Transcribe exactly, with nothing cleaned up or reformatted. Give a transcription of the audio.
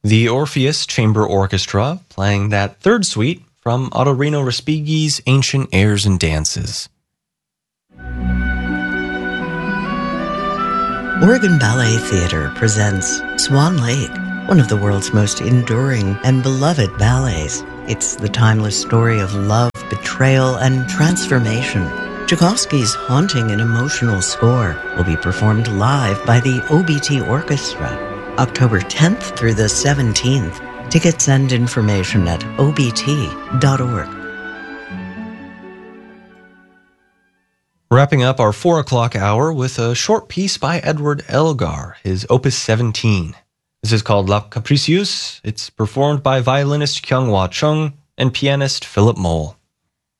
The Orpheus Chamber Orchestra playing that third suite from Ottorino Respighi's Ancient Airs and Dances. Oregon Ballet Theatre presents Swan Lake, one of the world's most enduring and beloved ballets. It's the timeless story of love, betrayal, and transformation. Tchaikovsky's haunting and emotional score will be performed live by the O B T Orchestra, October tenth through the seventeenth. Tickets and information at O B T dot org. Wrapping up our four o'clock hour with a short piece by Edward Elgar, his Opus seventeen. This is called La Capricieuse. It's performed by violinist Kyung-Hwa Chung and pianist Philip Mole.